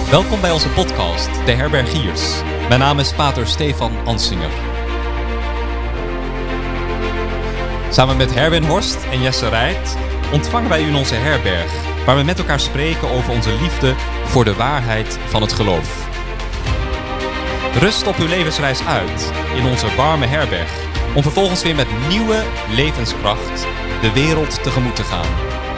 Welkom bij onze podcast, De Herbergiers. Mijn naam is pater Stefan Ansinger. Samen met Herwin Horst en Jesse Rijt ontvangen wij u in onze herberg, waar we met elkaar spreken over onze liefde voor de waarheid van het geloof. Rust op uw levensreis uit in onze warme herberg, om vervolgens weer met nieuwe levenskracht de wereld tegemoet te gaan.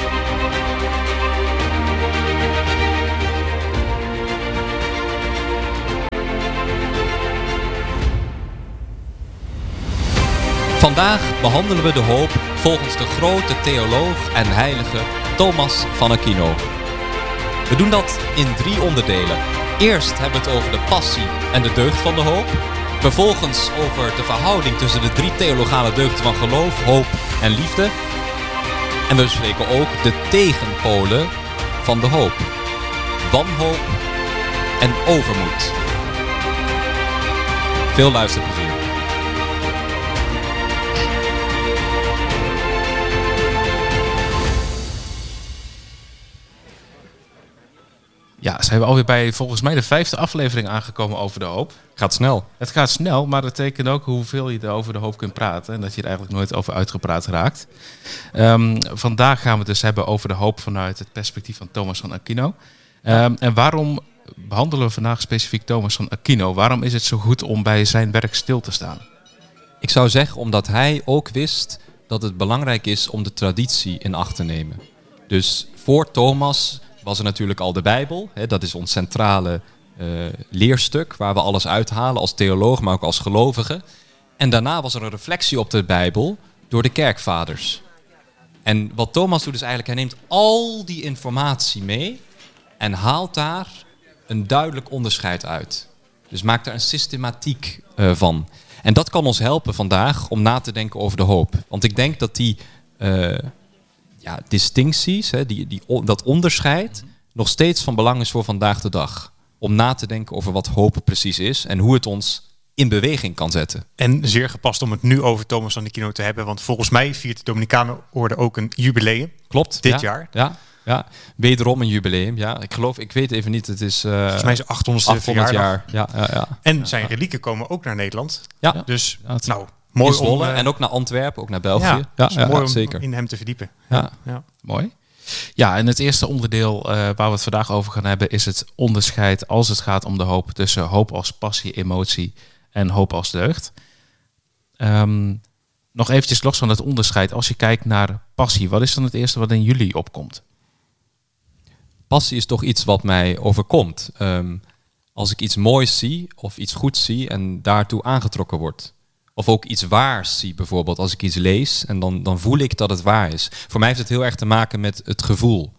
Vandaag behandelen we de hoop volgens de grote theoloog en heilige Thomas van Aquino. We doen dat in 3 onderdelen. Eerst hebben we het over de passie en de deugd van de hoop. Vervolgens over de verhouding tussen de 3 theologale deugden van geloof, hoop en liefde. En we bespreken ook de tegenpolen van de hoop. Wanhoop en overmoed. Veel luisterplezier. Ja, zijn we alweer bij volgens mij de 5e aflevering aangekomen over de hoop. Gaat snel. Het gaat snel, maar dat betekent ook hoeveel je er over de hoop kunt praten. En dat je er eigenlijk nooit over uitgepraat raakt. Vandaag gaan we het dus hebben over de hoop vanuit het perspectief van Thomas van Aquino. En waarom behandelen we vandaag specifiek Thomas van Aquino? Waarom is het zo goed om bij zijn werk stil te staan? Ik zou zeggen omdat hij ook wist dat het belangrijk is om de traditie in acht te nemen. Dus voor Thomas was er natuurlijk al de Bijbel. Hè, dat is ons centrale leerstuk waar we alles uithalen als theoloog, maar ook als gelovige. En daarna was er een reflectie op de Bijbel door de kerkvaders. En wat Thomas doet is eigenlijk, hij neemt al die informatie mee en haalt daar een duidelijk onderscheid uit. Dus maakt er een systematiek van. En dat kan ons helpen vandaag om na te denken over de hoop. Want ik denk dat die distincties, hè, dat onderscheid, nog steeds van belang is voor vandaag de dag. Om na te denken over wat hoop precies is en hoe het ons in beweging kan zetten. En zeer gepast om het nu over Thomas van Aquino te hebben, want volgens mij viert de Dominicanenorde ook een jubileum. Klopt. Dit jaar. Ja, wederom een jubileum. Ja, ik weet even niet, het is volgens mij is 800ste verjaardag. jaar. Ja. En zijn relieken komen ook naar Nederland. Ja. Dus mooi mooi Zwolle, om... en ook naar Antwerpen, ook naar België. Mooi om zeker. in hem te verdiepen. Ja. Mooi. Ja, en het eerste onderdeel waar we het vandaag over gaan hebben is het onderscheid als het gaat om de hoop tussen hoop als passie, emotie en hoop als deugd. Nog eventjes los van het onderscheid. Als je kijkt naar passie, wat is dan het eerste wat in jullie opkomt? Passie is toch iets wat mij overkomt. Als ik iets moois zie of iets goeds zie en daartoe aangetrokken word. Of ook iets waars zie bijvoorbeeld als ik iets lees en dan voel ik dat het waar is. Voor mij heeft het heel erg te maken met het gevoel.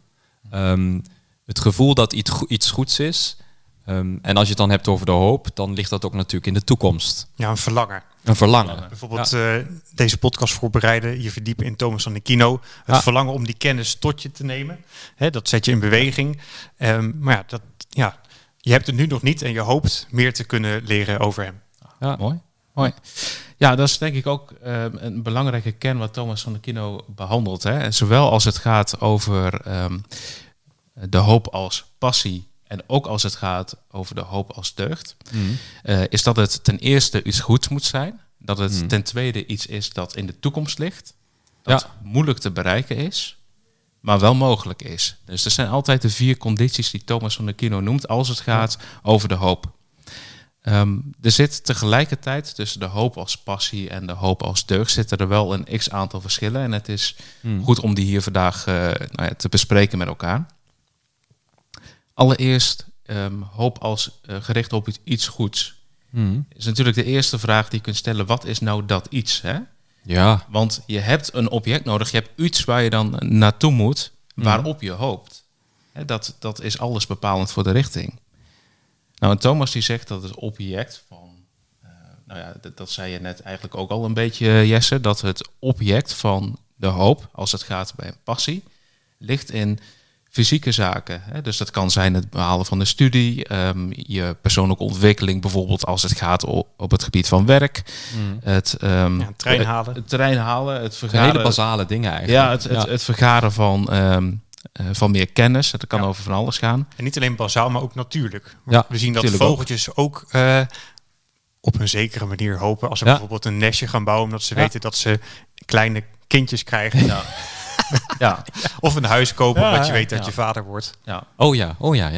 Het gevoel dat iets goeds is. En als je het dan hebt over de hoop, dan ligt dat ook natuurlijk in de toekomst. Ja, een verlangen. Een verlangen. Bijvoorbeeld deze podcast voorbereiden, je verdiepen in Thomas van Aquino. Het verlangen om die kennis tot je te nemen. Hè, dat zet je in beweging. Maar je hebt het nu nog niet en je hoopt meer te kunnen leren over hem. Ja, mooi. Ja, dat is denk ik ook een belangrijke kern wat Thomas van Aquino behandelt. Hè? En zowel als het gaat over de hoop als passie en ook als het gaat over de hoop als deugd, is dat het ten eerste iets goeds moet zijn. Dat het ten tweede iets is dat in de toekomst ligt. Dat moeilijk te bereiken is, maar wel mogelijk is. Dus er zijn altijd de 4 condities die Thomas van Aquino noemt als het gaat over de hoop. Er zit tegelijkertijd tussen de hoop als passie en de hoop als deugd zitten er wel een x-aantal verschillen. En het is goed om die hier vandaag te bespreken met elkaar. Allereerst hoop als gericht op iets goeds. Is natuurlijk de eerste vraag die je kunt stellen. Wat is nou dat iets? Hè? Ja. Want je hebt een object nodig. Je hebt iets waar je dan naartoe moet, waarop je hoopt. Hè, dat is alles bepalend voor de richting. Nou, en Thomas die zegt dat het object van... dat zei je net eigenlijk ook al een beetje, Jesse. Dat het object van de hoop, als het gaat bij een passie, ligt in fysieke zaken. Hè? Dus dat kan zijn het behalen van de studie, je persoonlijke ontwikkeling, bijvoorbeeld als het gaat op het gebied van werk. Het trein halen. Het trein halen, het vergaren. Hele basale dingen eigenlijk. Het vergaren van van meer kennis. Dat kan over van alles gaan. En niet alleen bazaal, maar ook natuurlijk. Ja, we zien dat vogeltjes ook op een zekere manier hopen. Als ze bijvoorbeeld een nestje gaan bouwen, omdat ze weten dat ze kleine kindjes krijgen. Ja. Ja. Of een huis kopen, omdat je weet dat je vader wordt. Ja. Oh ja.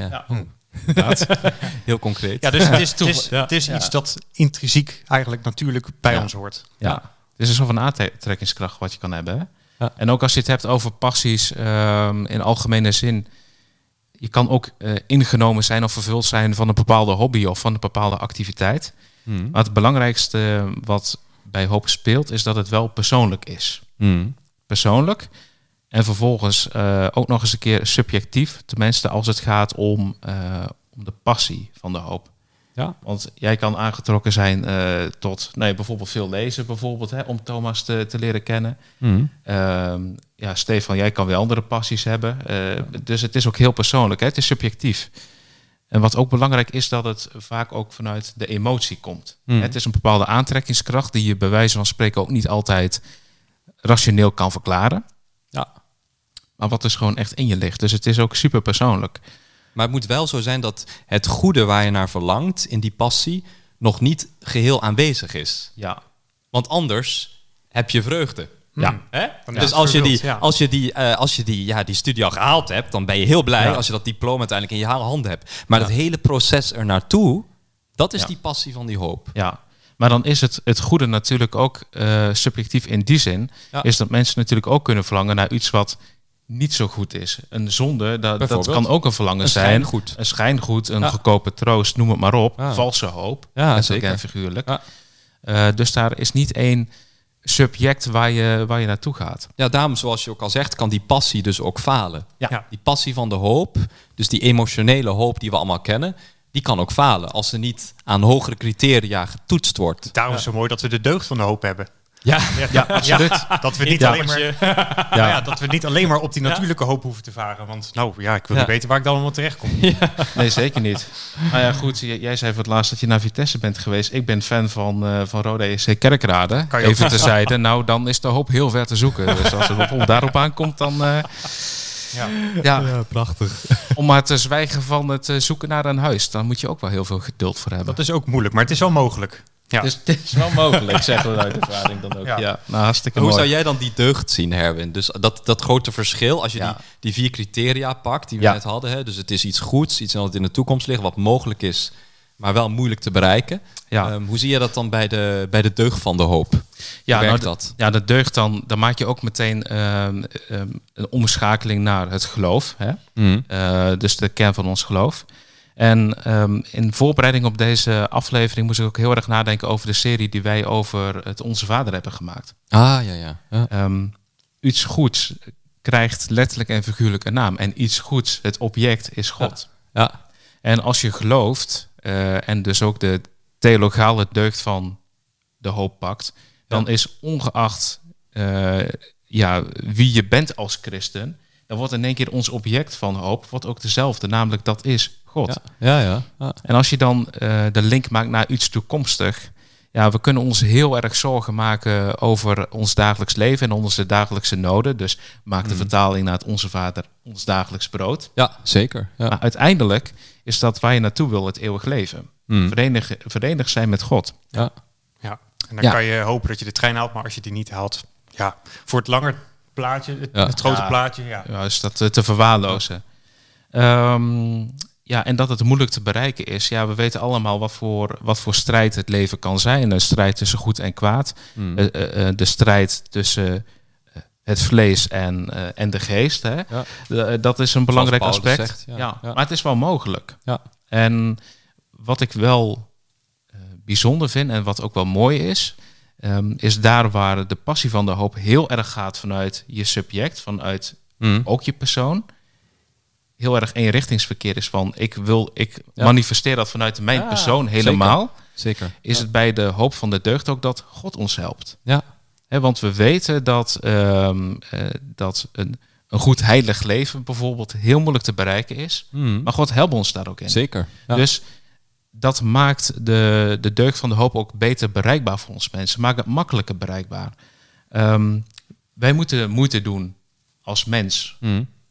Heel concreet. Ja, dus het is iets dat intrinsiek eigenlijk natuurlijk bij ons hoort. Ja. Het is een soort van aantrekkingskracht wat je kan hebben. Hè? Ja. En ook als je het hebt over passies in algemene zin. Je kan ook ingenomen zijn of vervuld zijn van een bepaalde hobby of van een bepaalde activiteit. Maar het belangrijkste wat bij hoop speelt, is dat het wel persoonlijk is. Persoonlijk. En vervolgens ook nog eens een keer subjectief. Tenminste als het gaat om de passie van de hoop. Ja. Want jij kan aangetrokken zijn tot bijvoorbeeld veel lezen, bijvoorbeeld, om Thomas te leren kennen. Stefan, jij kan weer andere passies hebben. Dus het is ook heel persoonlijk. Hè? Het is subjectief. En wat ook belangrijk is, dat het vaak ook vanuit de emotie komt. Het is een bepaalde aantrekkingskracht die je bij wijze van spreken ook niet altijd rationeel kan verklaren. Ja. Maar wat dus gewoon echt in je ligt. Dus het is ook super persoonlijk. Maar het moet wel zo zijn dat het goede waar je naar verlangt in die passie nog niet geheel aanwezig is. Ja. Want anders heb je vreugde. Ja. Hè? Dus als je die studie al gehaald hebt, dan ben je heel blij als je dat diploma uiteindelijk in je handen hebt. Maar het hele proces er naartoe, dat is die passie van die hoop. Ja. Maar dan is het goede natuurlijk ook subjectief in die zin, is dat mensen natuurlijk ook kunnen verlangen naar iets wat niet zo goed is. Een zonde, dat kan ook een verlangen zijn. Schijngoed. Een schijngoed, een goedkope troost, noem het maar op. Valse hoop, zeker en figuurlijk. Dus daar is niet één subject waar je naartoe gaat. Ja, daarom, zoals je ook al zegt, kan die passie dus ook falen. Ja. Die passie van de hoop, dus die emotionele hoop die we allemaal kennen, die kan ook falen als ze niet aan hogere criteria getoetst wordt. Daarom is het zo mooi dat we de deugd van de hoop hebben. Ja, absoluut. Dat we niet alleen maar op die natuurlijke hoop hoeven te varen. Want ik wil niet weten waar ik dan allemaal terecht kom. Nee, zeker niet. Nou ja, goed, jij zei voor het laatst dat je naar Vitesse bent geweest. Ik ben fan van Roda JC Kerkrade. Even terzijde. Nou, dan is de hoop heel ver te zoeken. Dus als het bijvoorbeeld daarop aankomt, dan... Ja, prachtig. Om maar te zwijgen van het zoeken naar een huis. Dan moet je ook wel heel veel geduld voor hebben. Dat is ook moeilijk, maar het is wel mogelijk. Ja. Dus het is wel mogelijk, zeggen we uit ervaring dan ook. Ja, nou, hartstikke Hoe mooi. zou jij dan die deugd zien, Herwin? Dus dat grote verschil, als je die 4 criteria pakt die we net hadden. Hè? Dus het is iets goeds, iets dat in de toekomst ligt, wat mogelijk is, maar wel moeilijk te bereiken. Ja. Hoe zie je dat dan bij de deugd van de hoop? Hoe werkt dat? Ja, de deugd dan maak je ook meteen een omschakeling naar het geloof. Hè? Dus de kern van ons geloof. En in voorbereiding op deze aflevering moest ik ook heel erg nadenken over de serie die wij over het Onze Vader hebben gemaakt. Ja. Iets goeds krijgt letterlijk en figuurlijk een naam. En iets goeds, het object, is God. Ja. En als je gelooft en dus ook de theologale deugd van de hoop pakt, dan is ongeacht wie je bent als christen, dan wordt in één keer ons object van hoop wordt ook dezelfde, namelijk dat is God. Ja. En als je dan de link maakt naar iets toekomstig, we kunnen ons heel erg zorgen maken over ons dagelijks leven en onze dagelijkse noden. Dus maak de vertaling naar het Onze Vader, ons dagelijks brood. Ja, zeker. Ja. Maar uiteindelijk is dat waar je naartoe wil, het eeuwig leven. Verenigd zijn met God. Ja. En dan kan je hopen dat je de trein haalt, maar als je die niet haalt, voor het langer plaatje, het grote plaatje, is dat te verwaarlozen. En dat het moeilijk te bereiken is. Ja, we weten allemaal wat voor strijd het leven kan zijn. Een strijd tussen goed en kwaad. De strijd tussen het vlees en de geest. Hè? Ja. Dat is een belangrijk aspect. Zegt, maar het is wel mogelijk. Ja. En wat ik wel bijzonder vind en wat ook wel mooi is daar waar de passie van de hoop heel erg gaat vanuit je subject, vanuit ook je persoon, heel erg eenrichtingsverkeer is van ik manifesteer dat vanuit mijn persoon helemaal. Zeker. Is het bij de hoop van de deugd ook dat God ons helpt. Ja. Want we weten dat een goed heilig leven bijvoorbeeld heel moeilijk te bereiken is. Maar God helpt ons daar ook in. Zeker. Ja. Dus dat maakt de deugd van de hoop ook beter bereikbaar voor ons mensen. Maakt het makkelijker bereikbaar. Wij moeten moeite doen als mens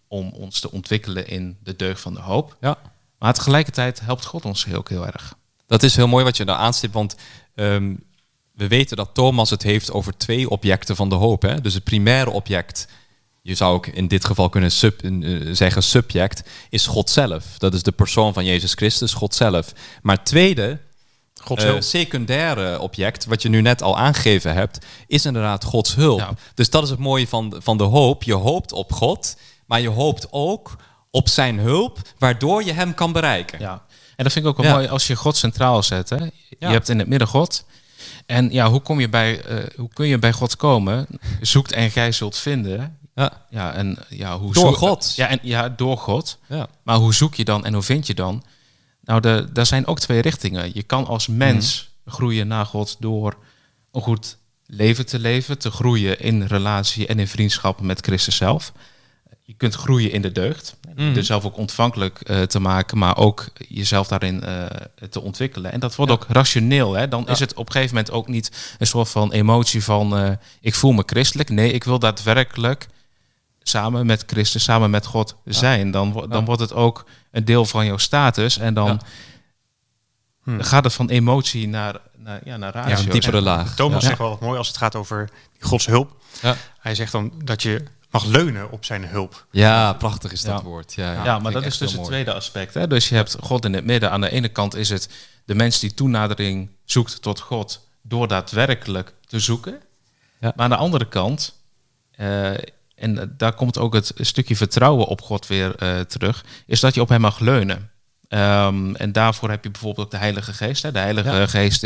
om ons te ontwikkelen in de deugd van de hoop. Ja. Maar tegelijkertijd helpt God ons ook heel erg. Dat is heel mooi wat je daar aanstipt, want we weten dat Thomas het heeft over 2 objecten van de hoop. Hè? Dus het primaire object, je zou ook in dit geval kunnen zeggen subject, is God zelf. Dat is de persoon van Jezus Christus, God zelf. Maar het tweede, secundaire object, wat je nu net al aangegeven hebt, is inderdaad Gods hulp. Ja. Dus dat is het mooie van de hoop. Je hoopt op God, maar je hoopt ook op zijn hulp, waardoor je hem kan bereiken. Ja. En dat vind ik ook wel mooi als je God centraal zet. Hè? Je hebt in het midden God. En hoe kun je bij God komen? Zoekt en gij zult vinden. Door God. Door God. Ja. Maar hoe zoek je dan en hoe vind je dan? Nou, daar zijn ook 2 richtingen. Je kan als mens groeien naar God door een goed leven te leven, te groeien in relatie en in vriendschap met Christus zelf. Je kunt groeien in de deugd, dus zelf ook ontvankelijk te maken, maar ook jezelf daarin te ontwikkelen. En dat wordt ook rationeel. Hè? Dan is het op een gegeven moment ook niet een soort van emotie van ik voel me christelijk. Nee, ik wil daadwerkelijk samen met Christus, samen met God zijn. Dan wordt het ook een deel van jouw status en dan gaat het van emotie naar ratio. Ja, een diepere laag. Thomas zegt wel wat mooi als het gaat over Gods hulp. Ja. Hij zegt dan dat je mag leunen op zijn hulp. Ja, prachtig is dat woord. Ja, maar dat is dus het tweede aspect. Hè? Dus je hebt God in het midden. Aan de ene kant is het de mens die toenadering zoekt tot God door daadwerkelijk te zoeken. Ja. Maar aan de andere kant, en daar komt ook het stukje vertrouwen op God weer terug, is dat je op hem mag leunen. En daarvoor heb je bijvoorbeeld ook de Heilige Geest. Hè? De Heilige Geest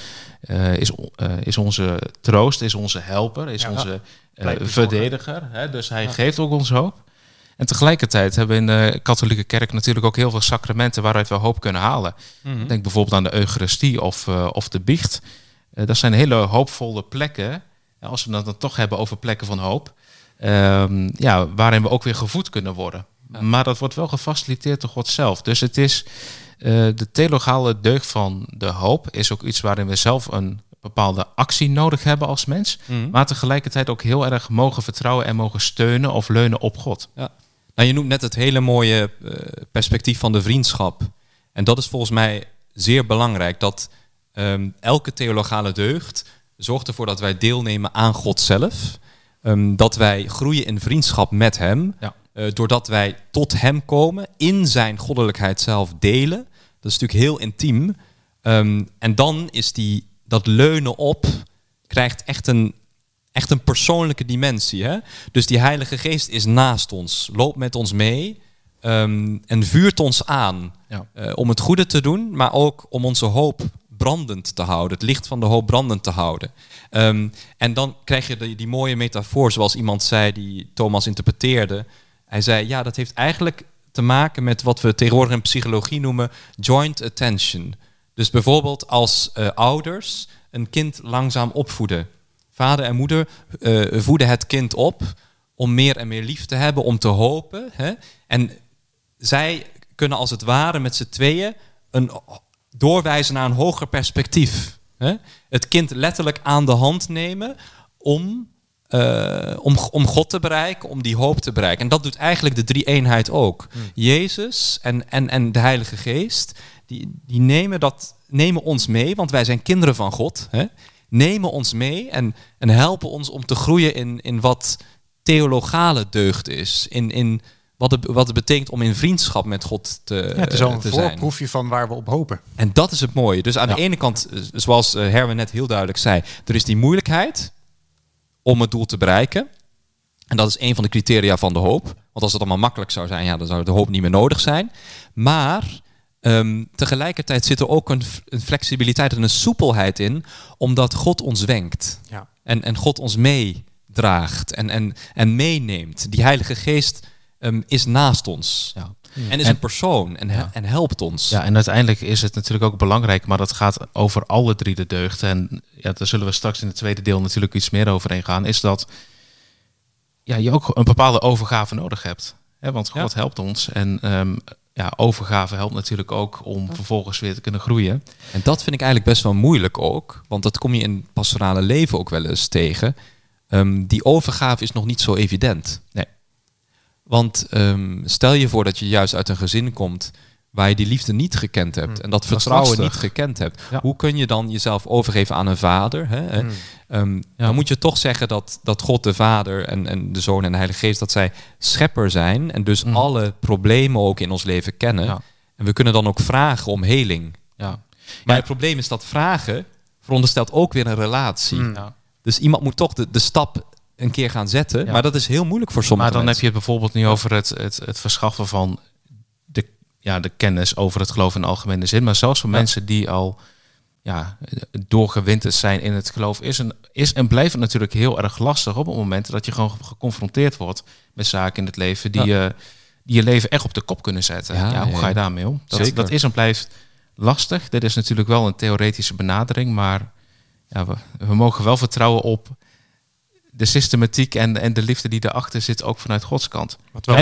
is onze troost, is onze helper, is onze verdediger. Hè? Dus hij geeft ook ons hoop. En tegelijkertijd hebben we in de katholieke kerk natuurlijk ook heel veel sacramenten waaruit we hoop kunnen halen. Mm-hmm. Denk bijvoorbeeld aan de Eucharistie of de biecht. Dat zijn hele hoopvolle plekken, als we het dan toch hebben over plekken van hoop, waarin we ook weer gevoed kunnen worden. Ja. Maar dat wordt wel gefaciliteerd door God zelf. Dus het is de theologale deugd van de hoop is ook iets waarin we zelf een bepaalde actie nodig hebben als mens. Mm-hmm. Maar tegelijkertijd ook heel erg mogen vertrouwen en mogen steunen of leunen op God. Ja. Nou, je noemt net het hele mooie perspectief van de vriendschap. En dat is volgens mij zeer belangrijk. Dat elke theologale deugd zorgt ervoor dat wij deelnemen aan God zelf. Dat wij groeien in vriendschap met hem. Ja. Doordat wij tot hem komen, in zijn goddelijkheid zelf delen. Dat is natuurlijk heel intiem. En dan is dat leunen op, krijgt echt een persoonlijke dimensie. Hè? Dus die Heilige Geest is naast ons, loopt met ons mee en vuurt ons aan om het goede te doen, maar ook om onze hoop brandend te houden, het licht van de hoop brandend te houden. En dan krijg je die mooie metafoor, zoals iemand zei, die Thomas interpreteerde. Hij zei, dat heeft eigenlijk te maken met wat we tegenwoordig in psychologie noemen joint attention. Dus bijvoorbeeld als ouders een kind langzaam opvoeden. Vader en moeder voeden het kind op om meer en meer lief te hebben, om te hopen. Hè? En zij kunnen als het ware met z'n tweeën doorwijzen naar een hoger perspectief. Hè? Het kind letterlijk aan de hand nemen om God te bereiken, om die hoop te bereiken. En dat doet eigenlijk de drie-eenheid ook. Jezus en de Heilige Geest, die nemen ons mee, want wij zijn kinderen van God. Hè? Nemen ons mee en helpen ons om te groeien in wat theologale deugd is. In wat het betekent om in vriendschap met God te zijn. Het is al een voorproefje van waar we op hopen. En dat is het mooie. Dus aan de ene kant, zoals Herwin net heel duidelijk zei, er is die moeilijkheid om het doel te bereiken. En dat is een van de criteria van de hoop. Want als het allemaal makkelijk zou zijn, dan zou de hoop niet meer nodig zijn. Maar tegelijkertijd zit er ook een flexibiliteit en een soepelheid in, omdat God ons wenkt. Ja. En God ons meedraagt en meeneemt. Die Heilige Geest is naast ons. Ja. En is een persoon en helpt ons. Ja, en uiteindelijk is het natuurlijk ook belangrijk, maar dat gaat over alle drie de deugden. En daar zullen we straks in het tweede deel natuurlijk iets meer overheen gaan. Is dat je ook een bepaalde overgave nodig hebt. Want God helpt ons. En overgave helpt natuurlijk ook om vervolgens weer te kunnen groeien. En dat vind ik eigenlijk best wel moeilijk ook. Want dat kom je in het pastorale leven ook wel eens tegen. Die overgave is nog niet zo evident. Nee. Want stel je voor dat je juist uit een gezin komt waar je die liefde niet gekend hebt en dat vertrouwen niet gekend hebt. Ja. Hoe kun je dan jezelf overgeven aan een vader? Hè? Dan moet je toch zeggen dat God de Vader en de Zoon en de Heilige Geest, dat zij schepper zijn en dus alle problemen ook in ons leven kennen. Ja. En we kunnen dan ook vragen om heling. Ja. Maar het probleem is dat vragen veronderstelt ook weer een relatie. Ja. Dus iemand moet toch de stap een keer gaan zetten. Ja. Maar dat is heel moeilijk voor sommige mensen. Maar dan heb je het bijvoorbeeld niet over het verschaffen van de kennis over het geloof in de algemene zin. Maar zelfs voor mensen die al doorgewinterd zijn in het geloof, is en blijft het natuurlijk heel erg lastig op het moment dat je gewoon geconfronteerd wordt met zaken in het leven die je leven echt op de kop kunnen zetten. Hoe ga je daarmee om? Dat is en blijft lastig. Dit is natuurlijk wel een theoretische benadering, maar we mogen wel vertrouwen op de systematiek en de liefde die erachter zit, ook vanuit Gods kant.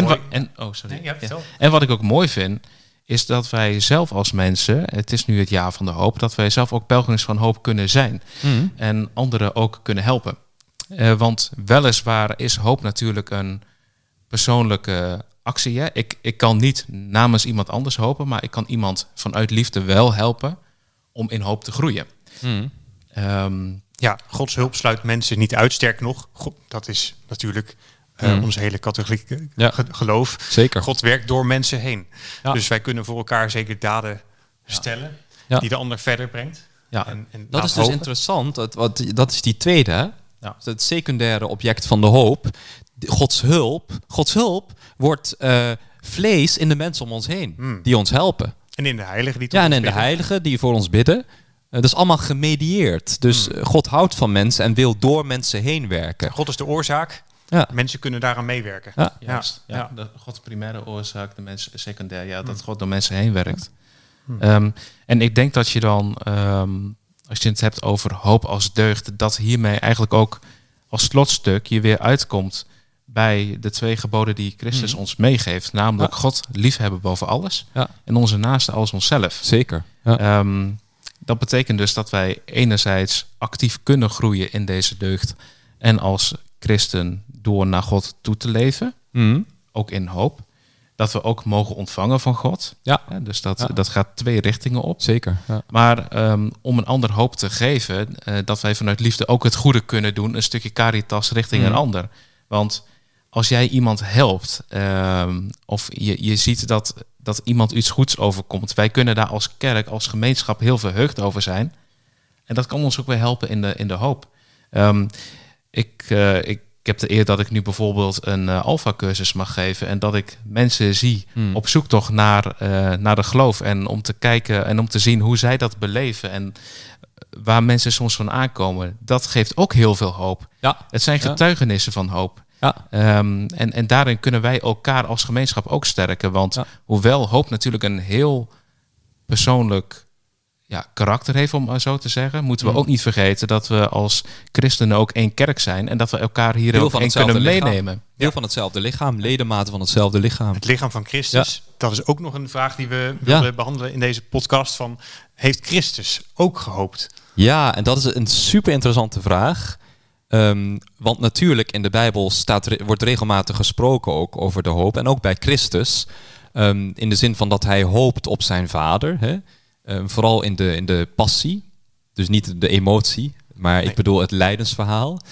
En wat ik ook mooi vind, is dat wij zelf als mensen, het is nu het jaar van de hoop, dat wij zelf ook pelgrims van hoop kunnen zijn. En anderen ook kunnen helpen. Want weliswaar is hoop natuurlijk een persoonlijke actie. Hè? Ik kan niet namens iemand anders hopen, maar ik kan iemand vanuit liefde wel helpen om in hoop te groeien. Gods hulp sluit mensen niet uit. Sterker nog, dat is natuurlijk ons hele katholieke geloof. Zeker. God werkt door mensen heen. Ja. Dus wij kunnen voor elkaar zeker daden stellen die de ander verder brengt. Ja. En dat is dus interessant. Dat is die tweede. Hè? Ja. Het secundaire object van de hoop. Gods hulp wordt vlees in de mensen om ons heen. Die ons helpen. En in de heiligen die de heiligen die voor ons bidden. Dat is allemaal gemedieerd. Dus God houdt van mensen en wil door mensen heen werken. God is de oorzaak. Ja. Mensen kunnen daaraan meewerken. Ja, juist. Ja. God primaire oorzaak, de mens secundair. Ja, dat God door mensen heen werkt. En ik denk dat je dan, als je het hebt over hoop als deugd, dat hiermee eigenlijk ook als slotstuk je weer uitkomt bij de 2 geboden die Christus ons meegeeft. Namelijk God liefhebben boven alles en onze naaste als onszelf. Zeker. Ja. Dat betekent dus dat wij enerzijds actief kunnen groeien in deze deugd en als christen door naar God toe te leven, ook in hoop, dat we ook mogen ontvangen van God. Ja. Dus dat gaat 2 richtingen op. Zeker. Ja. Maar om een ander hoop te geven, dat wij vanuit liefde ook het goede kunnen doen, een stukje caritas richting een ander. Want als jij iemand helpt, of je ziet dat iemand iets goeds overkomt, wij kunnen daar als kerk, als gemeenschap heel verheugd over zijn. En dat kan ons ook weer helpen in de hoop. Ik heb de eer dat ik nu bijvoorbeeld een alpha-cursus mag geven en dat ik mensen zie op zoektocht naar de geloof en om te kijken en om te zien hoe zij dat beleven en waar mensen soms van aankomen. Dat geeft ook heel veel hoop. Ja. Het zijn getuigenissen van hoop. Ja. En daarin kunnen wij elkaar als gemeenschap ook sterken. Want hoewel hoop natuurlijk een heel persoonlijk karakter heeft, om maar zo te zeggen, moeten we ook niet vergeten dat we als christenen ook één kerk zijn en dat we elkaar hier ook één kunnen meenemen. Deel van hetzelfde lichaam, ledematen van hetzelfde lichaam. Het lichaam van Christus, dat is ook nog een vraag die we willen behandelen in deze podcast. Heeft Christus ook gehoopt? Ja, en dat is een super interessante vraag. Want natuurlijk in de Bijbel wordt regelmatig gesproken ook over de hoop. En ook bij Christus. In de zin van dat hij hoopt op zijn Vader. Hè? Vooral in de passie. Dus niet de emotie. Maar ik bedoel het lijdensverhaal.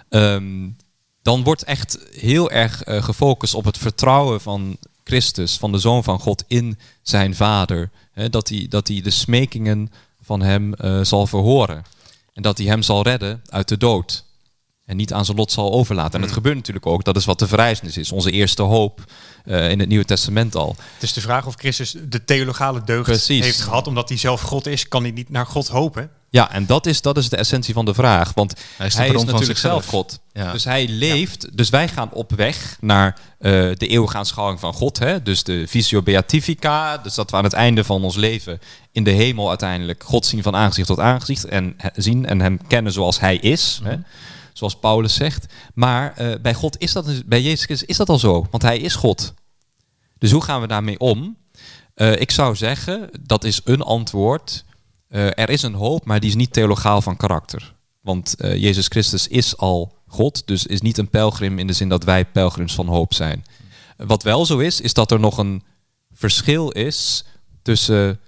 Dan wordt echt heel erg gefocust op het vertrouwen van Christus. Van de Zoon van God in zijn Vader. Hè? Dat hij de smekingen van hem zal verhoren. En dat hij hem zal redden uit de dood. En niet aan zijn lot zal overlaten. En dat gebeurt natuurlijk ook. Dat is wat de verrijzenis is. Onze eerste hoop in het Nieuwe Testament al. Het is de vraag of Christus de theologale deugd heeft gehad. Omdat hij zelf God is, kan hij niet naar God hopen. Ja, en dat is de essentie van de vraag. Want hij is natuurlijk zelf God. Ja. Dus hij leeft. Ja. Dus wij gaan op weg naar de eeuwige aanschouwing van God. Hè? Dus de visio beatifica. Dus dat we aan het einde van ons leven in de hemel uiteindelijk God zien van aangezicht tot aangezicht. En zien en hem kennen zoals hij is. Hè? Zoals Paulus zegt. Maar bij God is dat, bij Jezus Christus is dat al zo. Want hij is God. Dus hoe gaan we daarmee om? Ik zou zeggen, dat is een antwoord. Er is een hoop, maar die is niet theologaal van karakter. Want Jezus Christus is al God. Dus is niet een pelgrim in de zin dat wij pelgrims van hoop zijn. Wat wel zo is dat er nog een verschil is tussen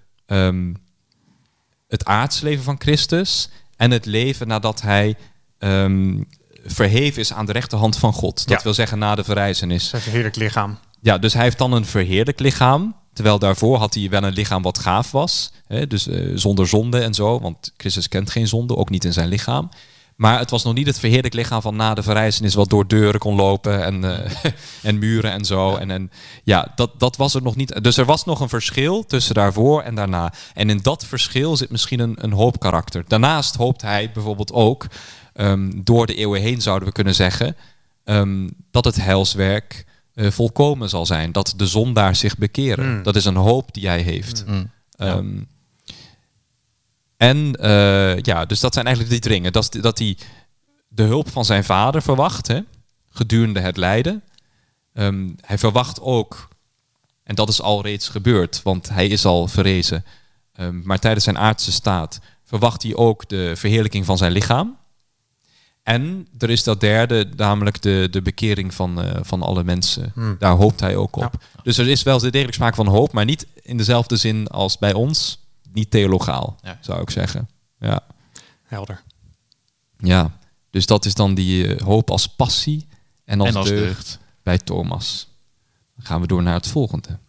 het aardsleven van Christus en het leven nadat hij verheven is aan de rechterhand van God. Dat wil zeggen na de verrijzenis. Zijn verheerlijk lichaam. Ja, dus hij heeft dan een verheerlijk lichaam. Terwijl daarvoor had hij wel een lichaam wat gaaf was. Hè, dus zonder zonde en zo. Want Christus kent geen zonde, ook niet in zijn lichaam. Maar het was nog niet het verheerlijk lichaam van na de verrijzenis... wat door deuren kon lopen en muren en zo. En dat was er nog niet. Dus er was nog een verschil tussen daarvoor en daarna. En in dat verschil zit misschien een hoopkarakter. Daarnaast hoopt hij bijvoorbeeld ook... door de eeuwen heen zouden we kunnen zeggen... dat het heilswerk volkomen zal zijn. Dat de zondaars zich bekeren. Dat is een hoop die hij heeft. Dus dat zijn eigenlijk die dingen. Dat hij de hulp van zijn vader verwacht, hè, gedurende het lijden. Hij verwacht ook, en dat is al reeds gebeurd, want hij is al verrezen. Maar tijdens zijn aardse staat verwacht hij ook de verheerlijking van zijn lichaam. En er is dat derde, namelijk de bekering van alle mensen. Daar hoopt hij ook op. Ja. Dus er is wel degelijk sprake van hoop, maar niet in dezelfde zin als bij ons. Niet theologaal, zou ik zeggen. Ja. Helder. Ja, dus dat is dan die hoop als passie en als deugd bij Thomas. Dan gaan we door naar het volgende.